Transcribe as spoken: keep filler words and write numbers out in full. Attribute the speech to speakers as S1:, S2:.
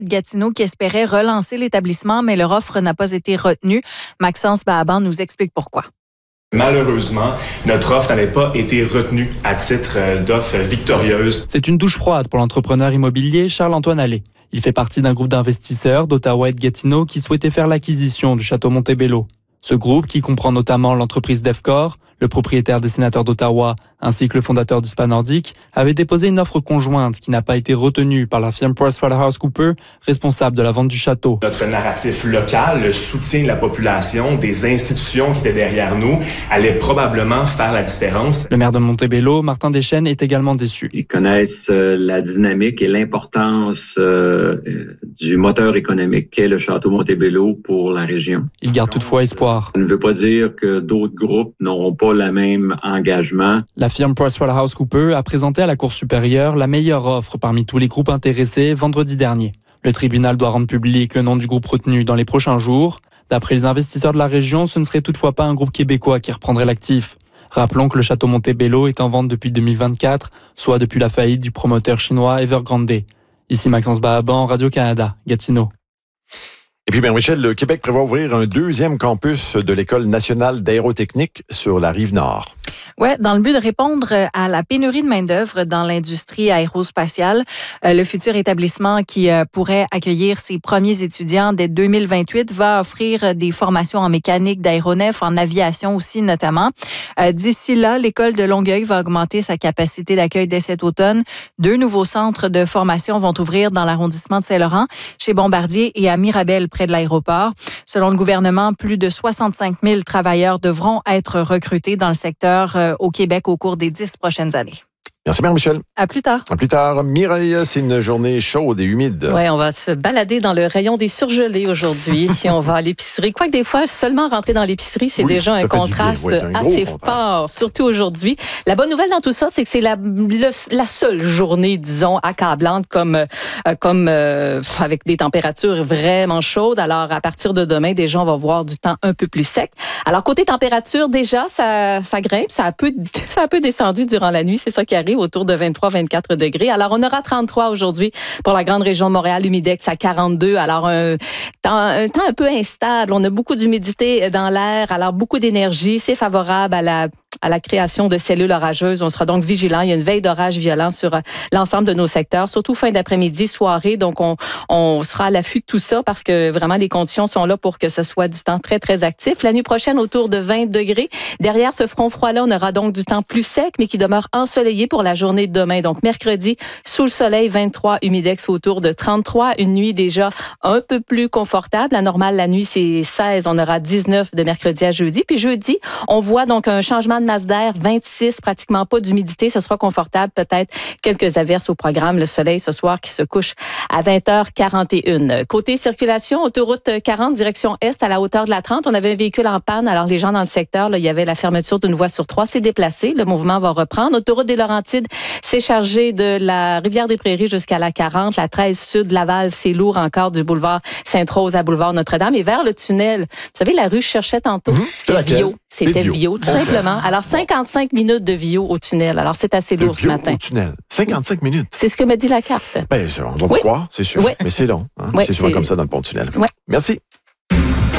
S1: Gatineau qui espérait relancer l'établissement, mais leur offre n'a pas été retenue. Maxence Bahaban nous explique pourquoi.
S2: Malheureusement, notre offre n'avait pas été retenue à titre d'offre victorieuse.
S3: C'est une douche froide pour l'entrepreneur immobilier Charles-Antoine Allais. Il fait partie d'un groupe d'investisseurs d'Ottawa et de Gatineau qui souhaitaient faire l'acquisition du château Montebello. Ce groupe, qui comprend notamment l'entreprise Defcor, le propriétaire des sénateurs d'Ottawa, ainsi que le fondateur du Spa Nordique, avait déposé une offre conjointe qui n'a pas été retenue par la firme PricewaterhouseCoopers, responsable de la vente du château.
S2: Notre narratif local, le soutien de la population, des institutions qui étaient derrière nous, allait probablement faire la différence.
S3: Le maire de Montebello, Martin Deschênes, est également déçu.
S4: Ils connaissent euh, la dynamique et l'importance euh, du moteur économique qu'est le château Montebello pour la région.
S3: Il garde toutefois espoir.
S4: Ça ne veut pas dire que d'autres groupes n'auront pas le même engagement.
S3: La firme PricewaterhouseCoopers a présenté à la Cour supérieure la meilleure offre parmi tous les groupes intéressés vendredi dernier. Le tribunal doit rendre public le nom du groupe retenu dans les prochains jours. D'après les investisseurs de la région, ce ne serait toutefois pas un groupe québécois qui reprendrait l'actif. Rappelons que le château Montebello est en vente depuis deux mille vingt-quatre, soit depuis la faillite du promoteur chinois Evergrande. Ici Maxence Bahaban, Radio-Canada, Gatineau.
S5: Et puis, bien, Michel, le Québec prévoit ouvrir un deuxième campus de l'École nationale d'aérotechnique sur la Rive-Nord.
S1: Ouais, dans le but de répondre à la pénurie de main-d'œuvre dans l'industrie aérospatiale, euh, le futur établissement qui euh, pourrait accueillir ses premiers étudiants dès deux mille vingt-huit va offrir des formations en mécanique d'aéronefs, en aviation aussi notamment. Euh, d'ici là, l'école de Longueuil va augmenter sa capacité d'accueil dès cet automne. Deux nouveaux centres de formation vont ouvrir dans l'arrondissement de Saint-Laurent, chez Bombardier et à Mirabel, près de l'aéroport. Selon le gouvernement, plus de soixante-cinq mille travailleurs devront être recrutés dans le secteur euh, au Québec au cours des dix prochaines années.
S5: Merci bien, Michel.
S1: À plus tard.
S5: À plus tard. Mireille, c'est une journée chaude et humide.
S6: Oui, on va se balader dans le rayon des surgelés aujourd'hui si on va à l'épicerie. Quoique des fois, seulement rentrer dans l'épicerie, c'est oui, déjà un contraste oui, un assez contraste. fort, surtout aujourd'hui. La bonne nouvelle dans tout ça, c'est que c'est la, le, la seule journée, disons, accablante comme, euh, comme euh, avec des températures vraiment chaudes. Alors, à partir de demain, déjà, on va voir du temps un peu plus sec. Alors, côté température, déjà, ça, ça grimpe. Ça a, un peu, ça a un peu descendu durant la nuit. C'est ça qui arrive. Autour de vingt-trois à vingt-quatre degrés. Alors, on aura trente-trois aujourd'hui pour la grande région de Montréal, humidex à quarante-deux. Alors, un temps, un temps un peu instable. On a beaucoup d'humidité dans l'air, alors beaucoup d'énergie. C'est favorable à la à la création de cellules orageuses. On sera donc vigilant. Il y a une veille d'orage violent sur l'ensemble de nos secteurs, surtout fin d'après-midi, soirée. Donc, on, on sera à l'affût de tout ça parce que vraiment, les conditions sont là pour que ce soit du temps très, très actif. La nuit prochaine, autour de vingt degrés. Derrière ce front froid-là, on aura donc du temps plus sec, mais qui demeure ensoleillé pour la journée de demain. Donc, mercredi, sous le soleil, vingt-trois, humidex autour de trente-trois. Une nuit déjà un peu plus confortable. La normale, la nuit, c'est seize. On aura dix-neuf de mercredi à jeudi. Puis jeudi, on voit donc un changement de masse d'air, vingt-six, pratiquement pas d'humidité. Ce sera confortable, peut-être quelques averses au programme. Le soleil ce soir qui se couche à vingt heures quarante et une. Côté circulation, autoroute quarante, direction est, à la hauteur de la trente. On avait un véhicule en panne. Alors, les gens dans le secteur, là, il y avait la fermeture d'une voie sur trois. C'est déplacé. Le mouvement va reprendre. Autoroute des Laurentides, c'est chargé de la Rivière-des-Prairies jusqu'à la quarante. La treize sud, Laval, c'est lourd encore du boulevard Sainte-Rose à boulevard Notre-Dame. Et vers le tunnel, vous savez, la rue je cherchais tantôt, mmh, c'était Vio. C'était Vio, tout okay. simplement. Alors, cinquante-cinq minutes de Vio au tunnel. Alors, c'est assez lourd ce matin.
S5: Au tunnel. cinquante-cinq minutes.
S6: C'est ce que me dit la carte.
S5: Ben, on va vous oui. croire, c'est sûr. Oui. Mais c'est long. Hein? Oui, c'est souvent c'est... comme ça dans le pont-tunnel.
S6: Oui.
S5: Merci.